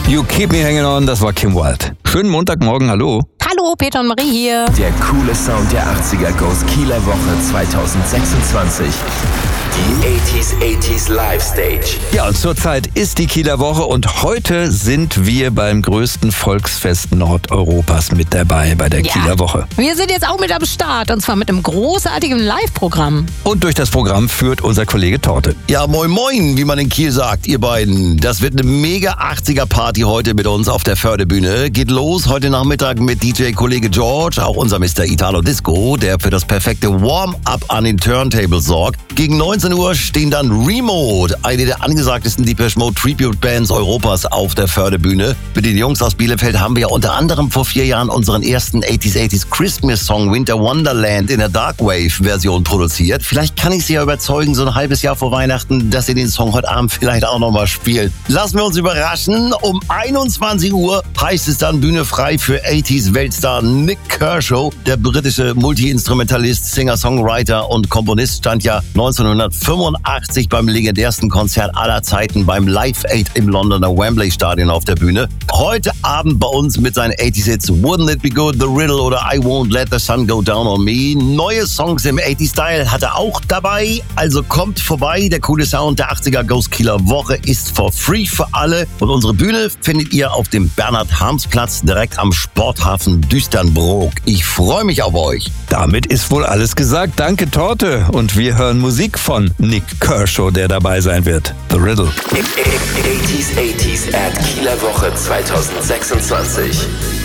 You Keep Me Hanging On, das war Kim Wilde. Schönen Montagmorgen, hallo. Hallo, Peter und Marie hier. Der coole Sound der 80er goes Kieler Woche 2026. Die 80s Live Stage. Ja, und zurzeit ist die Kieler Woche und heute sind wir beim größten Volksfest Nordeuropas mit dabei bei der Kieler Woche. Wir sind jetzt auch mit am Start und zwar mit einem großartigen Live-Programm. Und durch das Programm führt unser Kollege Torte. Ja, moin moin, wie man in Kiel sagt, ihr beiden. Das wird eine mega 80er-Party heute mit uns auf der Förderbühne. Geht los heute Nachmittag mit DJ-Kollege George, auch unser Mr. Italo Disco, der für das perfekte Warm-up an den Turntables sorgt. Gegen 19 Uhr stehen dann Remote, eine der angesagtesten Depeche Mode Tribute-Bands Europas auf der Förderbühne. Mit den Jungs aus Bielefeld haben wir ja unter anderem vor 4 Jahren unseren ersten 80s Christmas-Song Winter Wonderland in der Darkwave-Version produziert. Vielleicht kann ich Sie ja überzeugen, so ein halbes Jahr vor Weihnachten, dass Sie den Song heute Abend vielleicht auch nochmal spielen. Lassen wir uns überraschen. Um 21 Uhr heißt es dann Bühne frei für 80s-Weltstar Nik Kershaw. Der britische Multi-Instrumentalist, Singer-Songwriter und Komponist stand ja 1985 beim legendärsten Konzert aller Zeiten beim Live Aid im Londoner Wembley Stadion auf der Bühne. Heute Abend bei uns mit seinen 80s-Hits Wouldn't It Be Good, The Riddle oder I Won't Let the Sun Go Down on Me. Neue Songs im 80s-Style hat er auch dabei. Also kommt vorbei, der coole Sound der 80er Goes Kieler Woche ist for free für alle. Und unsere Bühne findet ihr auf dem Bernhard-Harms-Platz direkt am Sporthafen Düsternbrook. Ich freue mich auf euch. Damit ist wohl alles gesagt. Danke, Torte. Und wir hören Musik von Nik Kershaw, der dabei sein wird. The Riddle. 80s at Kieler Woche 2026.